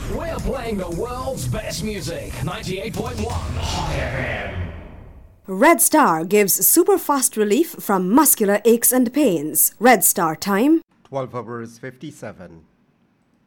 We're playing the world's best music. 98.1 Hot FM. Red Star gives super fast relief from muscular aches and pains. Red Star time 12 hours 57.